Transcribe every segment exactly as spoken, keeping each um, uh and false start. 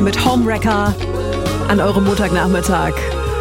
mit Homewrecker an eurem Montagnachmittag.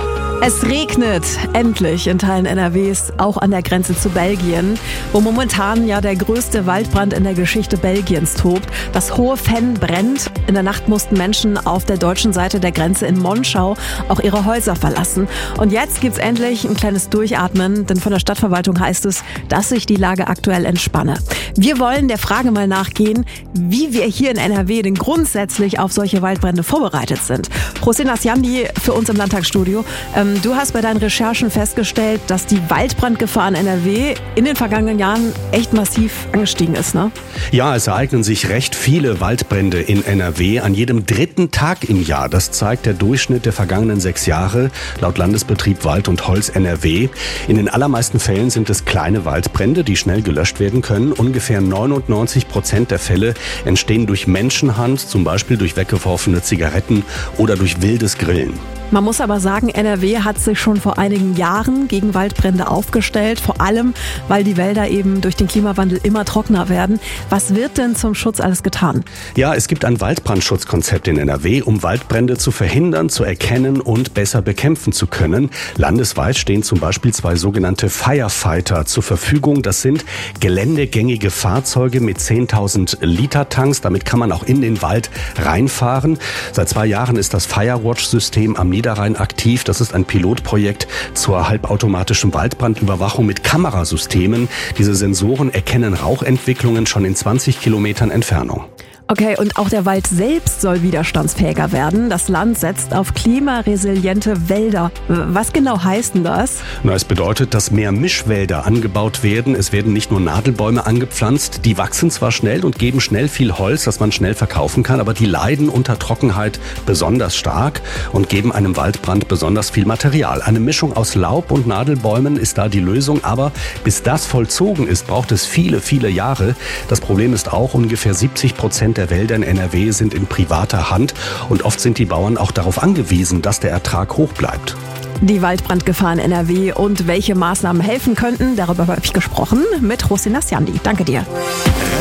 Es regnet endlich in Teilen N R Ws, auch an der Grenze zu Belgien, wo momentan ja der größte Waldbrand in der Geschichte Belgiens tobt. Das Hohe Venn brennt. In der Nacht mussten Menschen auf der deutschen Seite der Grenze in Monschau auch ihre Häuser verlassen. Und jetzt gibt's endlich ein kleines Durchatmen, denn von der Stadtverwaltung heißt es, dass sich die Lage aktuell entspanne. Wir wollen der Frage mal nachgehen, wie wir hier in N R W denn grundsätzlich auf solche Waldbrände vorbereitet sind. Hossein Asyandi für uns im Landtagsstudio. Ähm, Du hast bei deinen Recherchen festgestellt, dass die Waldbrandgefahr in N R W in den vergangenen Jahren echt massiv angestiegen ist, ne? Ja, es ereignen sich recht viele Waldbrände in N R W an jedem dritten Tag im Jahr. Das zeigt der Durchschnitt der vergangenen sechs Jahre laut Landesbetrieb Wald und Holz N R W. In den allermeisten Fällen sind es kleine Waldbrände, die schnell gelöscht werden können. Ungefähr neunundneunzig Prozent der Fälle entstehen durch Menschenhand, zum Beispiel durch weggeworfene Zigaretten oder durch wildes Grillen. Man muss aber sagen, N R W hat sich schon vor einigen Jahren gegen Waldbrände aufgestellt, vor allem, weil die Wälder eben durch den Klimawandel immer trockener werden. Was wird denn zum Schutz alles getan? Ja, es gibt ein Waldbrandschutzkonzept in N R W, um Waldbrände zu verhindern, zu erkennen und besser bekämpfen zu können. Landesweit stehen zum Beispiel zwei sogenannte Firefighter zur Verfügung. Das sind geländegängige Fahrzeuge mit zehntausend Liter Tanks. Damit kann man auch in den Wald reinfahren. Seit zwei Jahren ist das Firewatch-System am Niederrhein aktiv. Das ist ein Pilotprojekt zur halbautomatischen Waldbrandüberwachung mit Kamerasystemen. Diese Sensoren erkennen Rauchentwicklungen schon in zwanzig Kilometern Entfernung. Okay, und auch der Wald selbst soll widerstandsfähiger werden. Das Land setzt auf klimaresiliente Wälder. Was genau heißt denn das? Na, es bedeutet, dass mehr Mischwälder angebaut werden. Es werden nicht nur Nadelbäume angepflanzt. Die wachsen zwar schnell und geben schnell viel Holz, das man schnell verkaufen kann, aber die leiden unter Trockenheit besonders stark und geben einem Waldbrand besonders viel Material. Eine Mischung aus Laub und Nadelbäumen ist da die Lösung, aber bis das vollzogen ist, braucht es viele, viele Jahre. Das Problem ist auch, ungefähr siebzig Prozent der Wälder in N R W sind in privater Hand und oft sind die Bauern auch darauf angewiesen, dass der Ertrag hoch bleibt. Die Waldbrandgefahr in N R W und welche Maßnahmen helfen könnten, darüber habe ich gesprochen mit Hossein Asyandi. Danke dir.